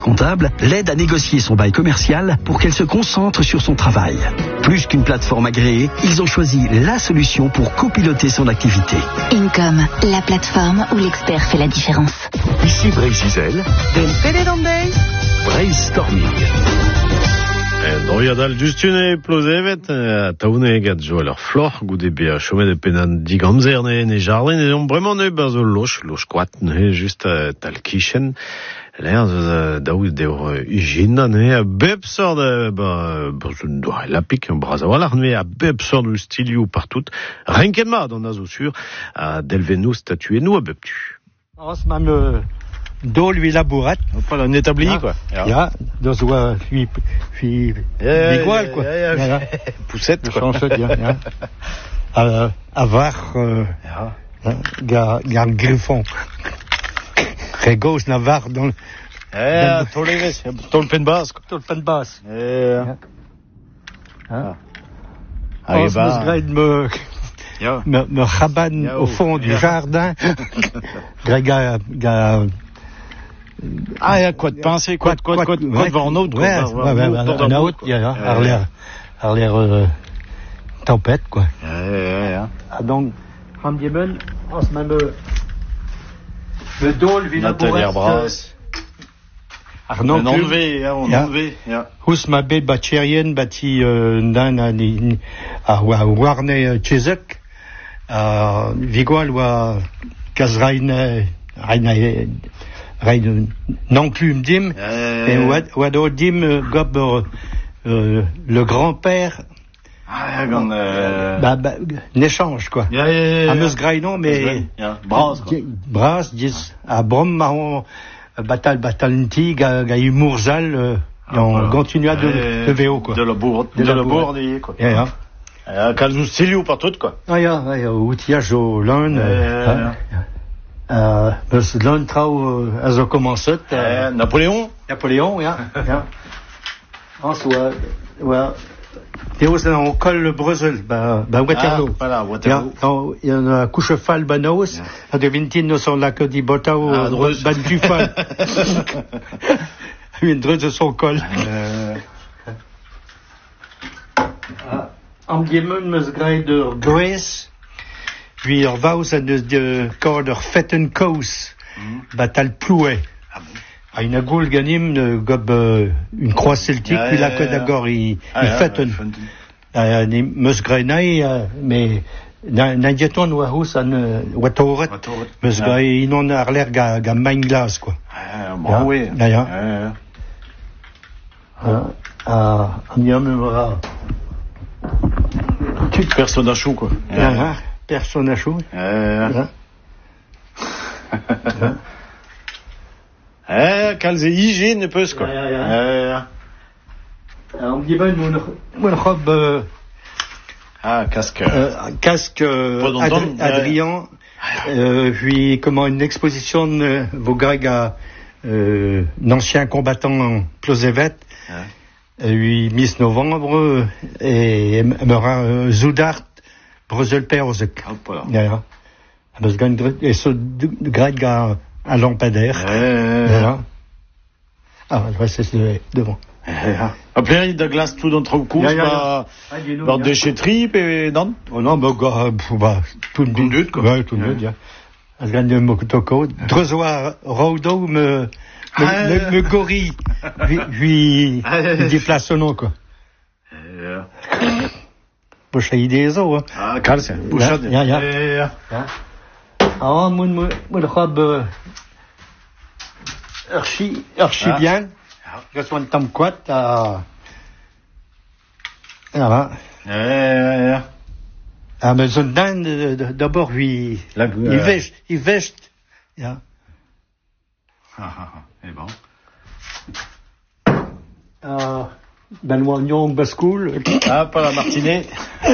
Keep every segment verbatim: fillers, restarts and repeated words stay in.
Comptable l'aide à négocier son bail commercial pour qu'elle se concentre sur son travail. Plus qu'une plateforme agréée, ils ont choisi la solution pour copiloter son activité. Income, la plateforme où l'expert fait la différence. Ici Brace Isel. Brainstorming. Droiadal dustune plosevet, taoune gad joel ur flor, goude be a chomet de penan digamzer ne ne jardin, et on vraiment ne baz o loch, loch kwat, ne just tal kichen, l'air daouz d'eur ugina, ne a bep sort de, ba, brzoun doa lapik, un braz a walar, ne a bep sort de stilioù partout, rien ken ma, dans azo sur, a delvenou statué nous a bep tu. Os mam le do lui labourat. Pas un établi, quoi. Ja, dos oa fi fi bigwal, quoi. Ja, ja, poussette, quoi. Chanchet, ja, ja. A, a var, euh, ga, ga griffon. Regos na var dans... Ja, toleves, tolpen bas, quoi. Tolpen bas. Ja. Ja. Os meus graid me... me, me raban au fond du jardin. Greg ga... ga Ah, il y a quoi de penser, quoi de, quoi de, quoi de, quoi de voir en autre, quoi. Ouais, ouais, ouais, en autre, il y a, à l'air, à l'air, euh, tempête, quoi. Ouais, ouais, ouais. Ah, donc, Ram Diemen, en ce moment, le dôle, Villa Bourrest. Arnaud, on enlevé, on enlevé, ja. Hous ma bé batcherien, bâti, euh, nan, à Warney, Chezek, à Vigoual, ou à Kazraine, Raine, Raine, non plus m'dim, et Wado dim, gob, le grand-père, ah, gant, euh... bah, bah, n'échange, quoi. Ja, ja, ja, ja. À meus grainon, mais... Ja, bras, quoi. Bras, dis, à Brom, marron, batal, batalenti, ga, ga, Mourzal, euh, ah, on voilà. Continua de, euh, de V O, quoi. De la bourde, de, de la bourde, quoi. Ja, ja. Ja, kalzou stiliou partout, quoi. Ah, ja, ja, outillage au lun, euh, Euh, meus l'un trao euh, a zo commencet. Euh, euh, Napoléon Napoléon, ja. ja. En soit, ouais. Théos dans au col le Brussel, bah, bah, Waterloo. Ah, voilà, Waterloo. Ja, il y en a couche fall banos, ja. A de vintin no son la que di botao, ah, ban du fall. Une dreuse de son col. Euh... Ah, am diemen meus graet ur Grèce, puis ur vaus a deus de kord ur fetten kaous, mm. batal plouet. Ah bon. A une goul ganim ne gob euh, une croix celtique, ah, puis la ja, que d'agor i ah, i ja, fetten. Ja, ni meus grenai, mais na na dieton wa hous an watoret. Meus ja. gre inon ar l'air ga ga main glas, quoi. Ah, bon, oui. Ja, ja. Ah, ah, am yam me Tu personne à chaud, quoi. Ja, personne à chaud. Ja. Eh, kalze hygiène peus, quoi. Ja, ja, ja. On dit ben, mon robe, ah, casque, euh, casque, euh, Adri- Adrien, euh, puis, comment, une exposition de vos Grecs à, euh, d'anciens combattants Plosevet, ouais. Lui, Miss Novembre, et, Mera, euh, Zoudart, Brussel-Perzek. Hop, voilà. Ja, ja. Et ce, Greg à, un lampadaire. Ouais. Voilà. Ah, ouais, c'est devant. Ja. Après, il y a de la glace tout dans le cours, bah, dans des déchetteries, et non? Oh non, bah, bah, tout le but, quoi. Ouais, tout le but, ja. Je gagne mon toko. Drezoa, Rodo, me, me, me gorille. Puis, il déplace son nom, quoi. Boucha idée, zo, hein. Ah, calce. Boucha. Ja, ja, ja. Ah, mon, mon, mon robe, archi, archi ah. Bien. Je suis un tam quat à, voilà. Ja, ja, ja. Ah, mais zo'n dan, d'abord, lui, La, il euh... veste, il veste, ja. Ah, ah, ah, et bon. Ah, ben, l'oignon, bascoule. Ah, pas la martinée.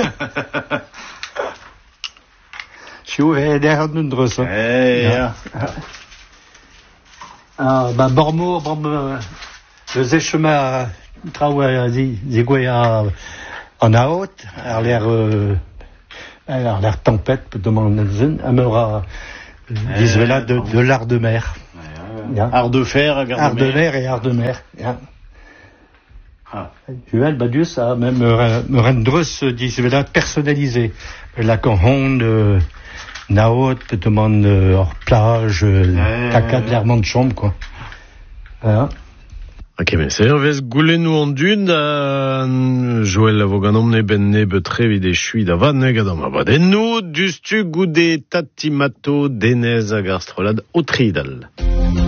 Je suis derrière nous, de ça. Eh, ja. Ah, ben, Bormo, Bormo, le zéchemin, traoué, zigoué, en haut, à l'air, euh, à l'air tempête, peut demander, à me ra, disent là, de, de l'art de mer. ja. Art de fer, art, art de mer et art de mer. Ja. Ah. Juel, Badius a même me rendrus dis vela personnalisé. La conhonde euh, naot peut demander hors plage, euh, caca de l'hermant de chambre quoi. Voilà. Ok, mais c'est vez goulenou en dune da Joël avoganom ne ben ne betre vide chui da van ne gadam abadennou dustu goude tatimato denez a garstrolad au tridal.